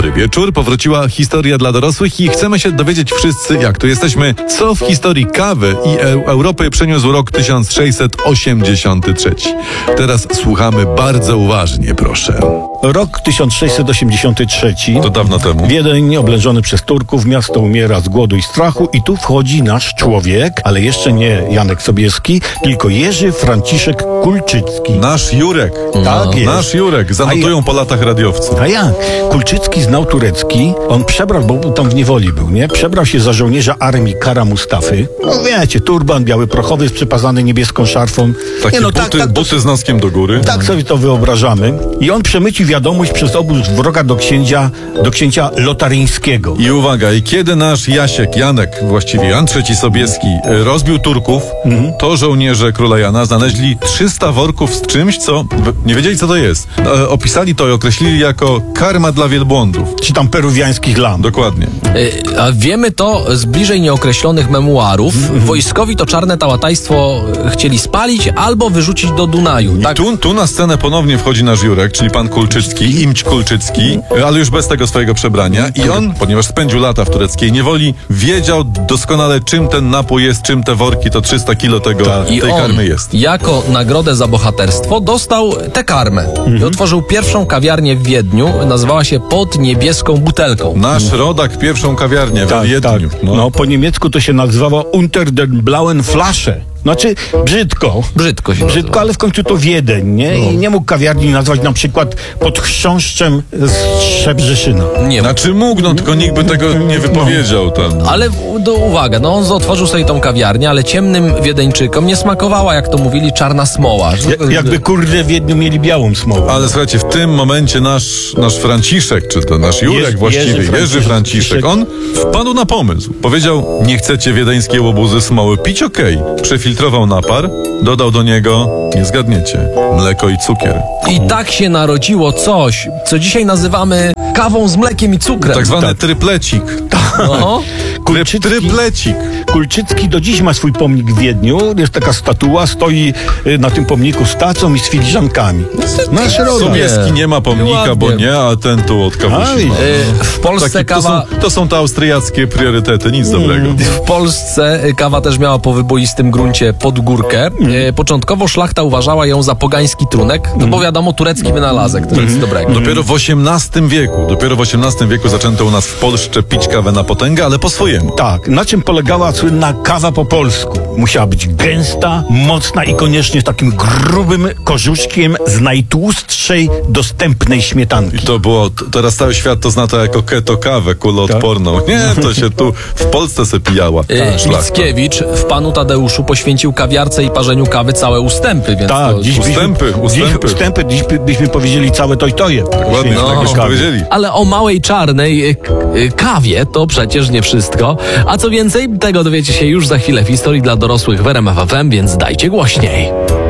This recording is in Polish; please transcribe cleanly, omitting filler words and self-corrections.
Dobry wieczór, powróciła historia dla dorosłych i chcemy się dowiedzieć wszyscy, jak tu jesteśmy, co w historii kawy i Europy przyniósł rok 1683. Teraz słuchamy bardzo uważnie, proszę. Rok 1683. To dawno temu. Wiedeń oblężony przez Turków, miasto umiera z głodu i strachu i tu wchodzi nasz człowiek, ale jeszcze nie Janek Sobieski, tylko Jerzy Franciszek Kulczycki. Nasz Jurek. Tak jest. Nasz Jurek. Zanotują po latach radiowcy. A jak? Kulczycki znał turecki, on przebrał, bo tam w niewoli był, nie? Przebrał się za żołnierza armii Kara Mustafy. No wiecie, turban biały prochowy przypazany niebieską szarfą. Takie Nie, no, buty z noskiem do góry. Tak sobie to wyobrażamy. I on przemycił wiadomość przez obóz wroga do księcia Lotaryńskiego. I uwaga, i kiedy nasz Janek, właściwie Jan III Sobieski, rozbił Turków, to żołnierze króla Jana znaleźli 300 worków z czymś, co nie wiedzieli, co to jest. Opisali to i określili jako karma dla wielbłądów. Czy tam peruwiańskich lam. Dokładnie. A wiemy to z bliżej nieokreślonych memuarów. Wojskowi to czarne tałatajstwo chcieli spalić albo wyrzucić do Dunaju. I Tak? tu na scenę ponownie wchodzi nasz Jurek, czyli pan Kulczycki, Imć Kulczycki, ale już bez tego swojego przebrania. I on, ponieważ spędził lata w tureckiej niewoli, wiedział doskonale, czym ten napój jest, czym te worki, to 300 kilo tej karmy jest. Jako nagrodę za bohaterstwo dostał tę karmę. I otworzył pierwszą kawiarnię w Wiedniu. Nazywała się Pod niebieską butelką. Nasz rodak pierwszą kawiarnię w Wiedniu. Tak. No, po niemiecku to się nazywało Unter den blauen Flasche. Znaczy, brzydko, ale w końcu to Wiedeń, nie? I nie mógł kawiarni nazwać na przykład pod chrząszczem z Szczebrzeszyna. Nie. Znaczy mógł, no tylko nikt by tego nie wypowiedział. Ale uwaga, on otworzył sobie tą kawiarnię, ale ciemnym Wiedeńczykom nie smakowała, jak to mówili, czarna smoła. Jakby kurde w Wiedniu mieli białą smolę. Ale słuchajcie, w tym momencie nasz Franciszek, czy to nasz Jurek Jerzy Franciszek, on wpadł na pomysł. Powiedział, nie chcecie wiedeńskiej łobuzy smoły pić? Okej. Przefiltrował napar, dodał do niego, nie zgadniecie, mleko i cukier. I tak się narodziło coś, co dzisiaj nazywamy kawą z mlekiem i cukrem. Tak zwany tryplecik. Tryplecik. Kulczycki do dziś ma swój pomnik w Wiedniu. Jest taka statua, stoi na tym pomniku z tacą i z filiżankami. Nasz rodak. Sobieski nie ma pomnika, bo nie, a ten tu od kawusi ma. W Polsce kawa... To są te austriackie priorytety, nic dobrego. W Polsce kawa też miała po wyboistym gruncie podgórkę. Początkowo szlachta uważała ją za pogański trunek, no bo wiadomo, turecki wynalazek, to nic dobrego. Dopiero w XVIII wieku zaczęto u nas w Polsce pić kawę na potęgę, ale po swojemu. Tak, na czym polegała słynna kawa po polsku? Musiała być gęsta, mocna i koniecznie z takim grubym korzuszkiem z najtłustszej dostępnej śmietanki. I to było, teraz cały świat to zna to jako keto kawę kuloodporną. Nie, to się tu w Polsce se pijała. Mickiewicz w Panu Tadeuszu poświęcił kawiarce i parzeniu kawy całe ustępy, więc tak, to... Dziś byśmy powiedzieli całe toje. Ładnie, tak byśmy powiedzieli. Ale o małej czarnej kawie to przecież nie wszystko. A co więcej, tego dowiecie się już za chwilę w historii dla dorosłych w RMF FM, więc dajcie głośniej.